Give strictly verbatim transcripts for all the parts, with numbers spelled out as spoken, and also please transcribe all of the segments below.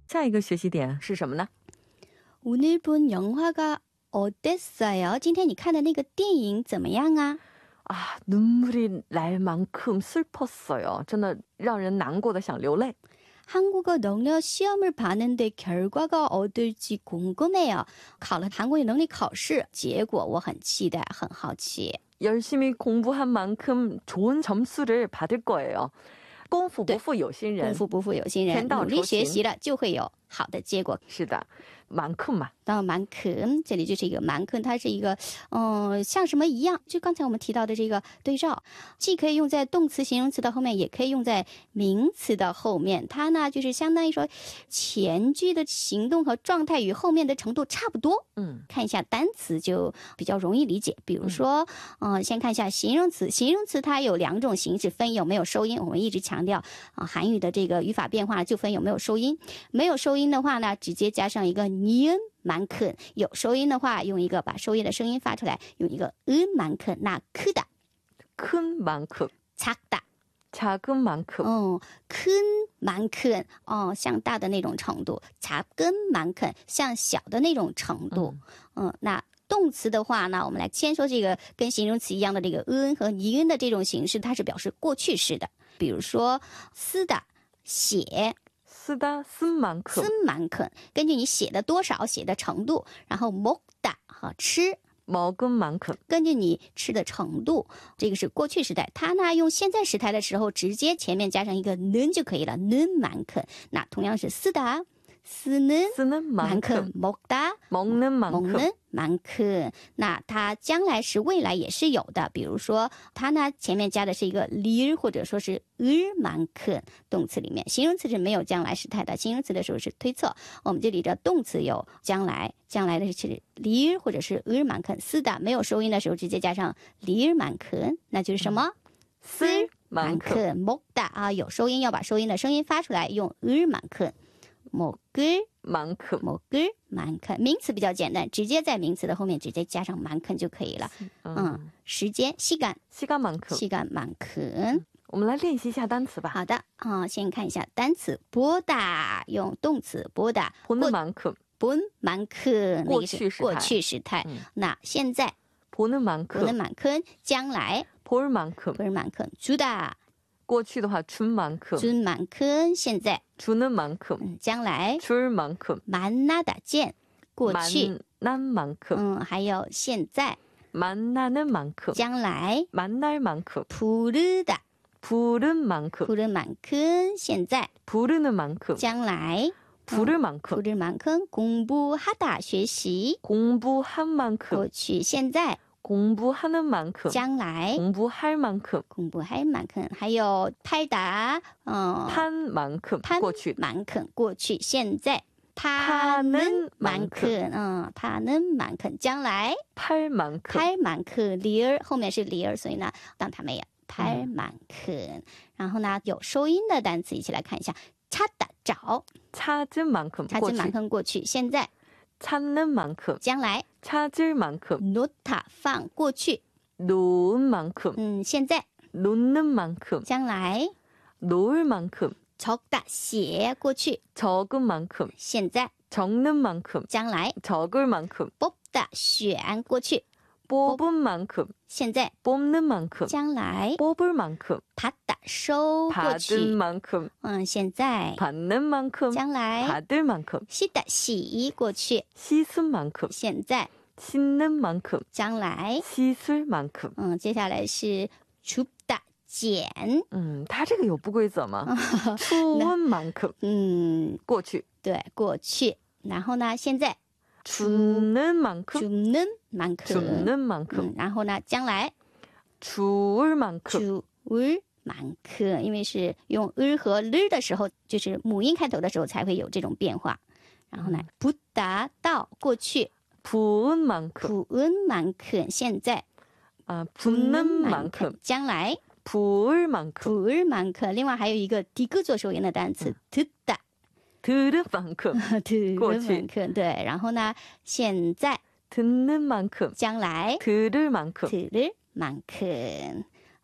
下一个学习点是什么呢？ 오늘 본 영화가 어땠어요? 今天你看的那个电影怎么样啊？ 아, 눈물이 날 만큼 슬펐어요. 真的让人难过的想流泪。 한국어 능력 시험을 봤는데 결과가 어떨지 궁금해요. 考了韩国语能力考试，结果我很期待，很好奇。 열심히 공부한 만큼 좋은 점수를 받을 거예요. 功夫不负有心人， 功夫不负有心人，努力学习了就会有好的结果。 是的，만큼嘛， 到만큼这里就是一个만큼，它是一个嗯、呃、像什么一样，就刚才我们提到的这个对照，既可以用在动词形容词的后面，也可以用在名词的后面。它呢就是相当于说前句的行动和状态与后面的程度差不多。嗯，看一下单词就比较容易理解。比如说嗯、呃，先看一下形容词，形容词它有两种形式，分有没有收音。我们一直强调啊，韩语的这个语法变化就分有没有收音。没有收音的话呢，直接加上一个니은 만큼，有收音的话，用一个把收音的声音发出来，用一个은 만큼，那크다， 큰 만큼， 작다， 작은 만큼， 哦，큰 만큼， 哦，像大的那种程度，작은 만큼， 像小的那种程度，嗯，嗯那。动词的话呢，我们来先说这个跟形容词一样的这个은和니은的这种形式，它是表示过去式的。比如说쓰다，写。 쓰다 쓴 만큼， 쓴 만큼，根据你写的多少，写的程度，然后먹다和吃。 먹은 만큼， 根据你吃的程度，这个是过去时态。它呢用现在时态的时候，直接前面加上一个는就可以了，는 만큼。那同样是쓰다。 쓰는, 쓰는 만큼, 만큼 먹다, 먹는 만큼, 먹는 만큼。那它将来时未来也是有的，比如说它呢前面加的是一个lir或者说是을 만큼，动词里面，形容词是没有将来时态的，形容词的时候是推测。我们这里的动词有将来，将来的是lir或者是을 만큼，쓰다没有收音的时候直接加上lir 만큼，那就是什么？쓸 만큼 먹다啊，有收音要把收音的声音发出来，用을 만큼。먹을 만큼， 먹을 만큼，名词比较简单，直接在名词的后面直接加上만큼就可以了。嗯，时间시간 시간 만큼， 시간 만큼。 我们来练习一下单词吧。 好的，啊、嗯，先看一下单词보다，用动词보다， 보는 만큼， 본 만큼， 过去时态， 过去时态。嗯、那现在 보는 만큼， 보는 만큼， 将来 볼 만큼， 볼 만큼， 주다。 过去的话준 만큼， 준 만큼， 现在 주는 만큼， 嗯，将来 줄 만큼， 만나다见，过去 만난 만큼， 嗯，还有现在 만나는 만큼， 将来 만날 만큼， 부르다 부른 만큼， 부른 만큼， 现在 부르는 만큼， 将来 부를 만큼， 부를 만큼， 공부하다 学习 공부한 만큼， 过去现在 공부하는 만큼， 将来 공부할 만큼， 공부할 만큼， 还有拍打 어, 판 만큼， 판 过去 만큼 过去现在 파는 파는 만큼， 嗯 파는 만큼 将来 팔 만큼， 팔 만큼 리얼后面是리얼，所以呢当它没有팔 만큼。然后呢有收音的单词一起来看一下，찾다找 찾은 만큼， 찾은 만큼过去现在 찾는 만큼， 将来 찾을 만큼， 놓다放过去 놓은 만큼， 嗯现在 놓는 만큼， 将来 놓을 만큼， 적다写过去 적은 만큼， 现在 적는 만큼， 将来 적을 만큼， 뽑다选过去 뽑은 만큼， 现在 뽑는 만큼， 将来 뽑을 만큼， 받다收过 받은 去 만큼， 嗯现在 받는 만큼， 将来 받을 만큼， 洗的洗过去 씻은 만큼， 现在 씻는 만큼， 将来 씻을 만큼。 嗯接下来是줍다剪嗯，它这个有不规则吗？추운 만큼， 嗯过去对过去然后呢现在 춥는 만큼， 줍는 만큼 춥는 만큼， 嗯然后呢将来 추울 만큼， 추울 만큼， 因为是用을和를的时候，就是母音开头的时候才会有这种变化。然后呢，붓다到过去 부은 만큼， 부은 만큼现在 아 붓는 만큼， 将来 부을 만큼， 부을 만큼。另外还有一个디귿做收音的单词 듣다 들은 만큼， 들은 만큼。对，然后呢，现在 듣는 만큼， 将来 들을 만큼， 들을 만큼。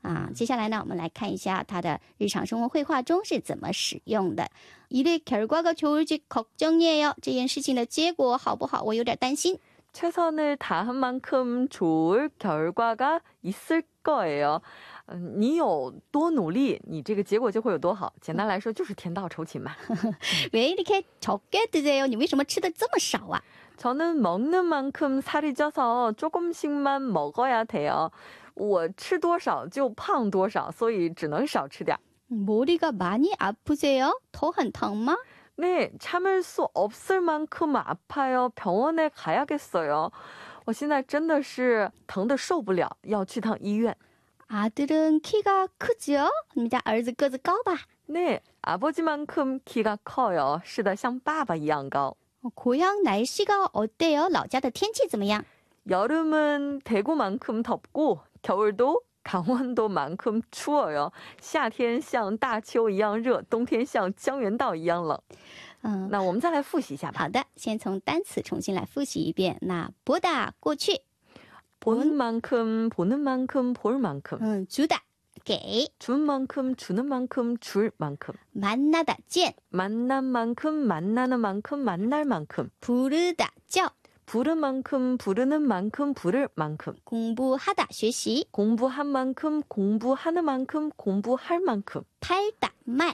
啊，接下来呢，我们来看一下它的日常生活绘画中是怎么使用的。일의 결과가 좋을지 걱정이에요. 这件事情的结果好不好？我有点担心。 최선을 다한 만큼 좋을 결과가 있을 거예요. 你有多努力，你这个结果就会有多好。简单来说，就是天道酬勤嘛。 왜 이렇게 적게 드세요? 你为什么吃的这么少啊？ 저는 먹는 만큼 살이 쪄서 조금씩만 먹어야 돼요. 我吃多少就胖多少，所以只能少吃点。 머리가 많이 아프세요? 더很疼吗？ 네, 참을 수 없을 만큼 아파요. 병원에 가야겠어요. 我现在真的是疼得受不了，要去趟医院。 아들은 키가 크죠? 你们家儿子个子高吧？ 네, 아버지만큼 키가 커요. 是的，像爸爸一样高。 고향 날씨가 어때요? 老家的天气怎么样？ 여름은 대구만큼 덥고 겨울도 강원도만큼 추워요. 夏天像大邱一样热，冬天像江原道一样冷。 嗯， 那我们再来复习一下吧。 好的，先从单词重新来复习一遍。那보다过去， 보는 만큼 보는 만큼 볼 만큼 嗯，주다给， 준 만큼 주는 만큼 줄 만큼 만나다见， 만난 만큼 만나는 만큼 만날 만큼 부르다叫， 부른 만큼 부르는 만큼 부를 만큼 공부하다学习， 공부한 만큼 공부하는 만큼 공부할 만큼 팔다卖，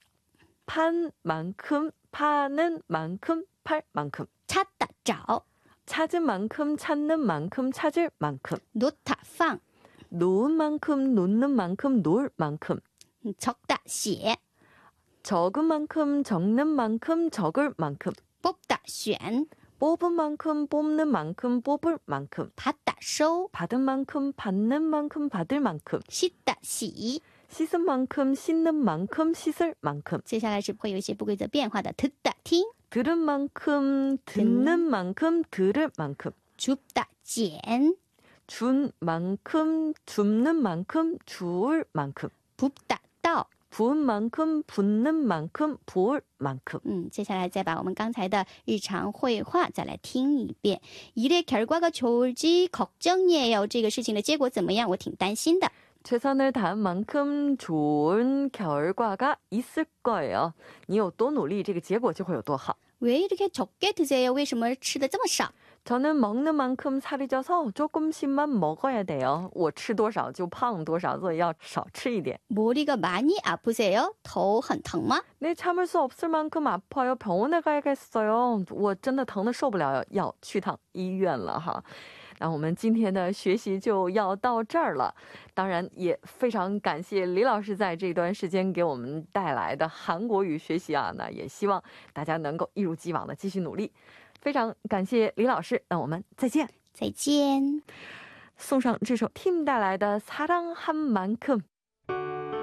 판 만큼 파는 만큼 팔 만큼 찾다找， 찾은 만큼 찾는 만큼 찾을 만큼 놓다放， 놓은 만큼 놓는 만큼 놓을 만큼 음, 적다 写， 적은 만큼 적는 만큼 적을 만큼 뽑다 选， 뽑은 만큼 뽑는 만큼 뽑을 만큼 받다 收， 받은 만큼 받는 만큼 받을 만큼 씻다 洗。 씻은 만큼 씻는 만큼 씻을 만큼 接下来是会有一些不规则变化的，듣다 听， 들은 만큼 듣는 만큼 들을 만큼 줍다 捡， 준 만큼 줍는 만큼 주울 만큼 붓다 倒。 부은 만큼 붓는 만큼 부을 만큼 嗯，接下来再把我们刚才的日常绘画再来听一遍。일의 결과가 좋을지 걱정이에요. 这个事情的结果怎么样？我挺担心的。 최선을 다한 만큼 좋은 결과가 있을 거예요. 你有多努力，这个结果就会有多好。 왜 이렇게 적게 드세요? 为什么吃的这么少？ 저는 먹는 만큼 살이 쪄서 조금씩만 먹어야 돼요. 我吃多少就胖多少，所以要少吃一点。 머리가 많이 아프세요? 头很疼吗？ 네, 참을 수 없을 만큼 아파요. 병원에 가야겠어요. 我真的疼得受不了，要去趟医院了哈。那我们今天的学习就要到这儿了，当然也非常感谢李老师在这段时间给我们带来的韩国语学习啊，那也希望大家能够一如既往的继续努力。非常感谢李老师，那我们再见。 再见。 送上这首 Team 带来的사랑한 만큼。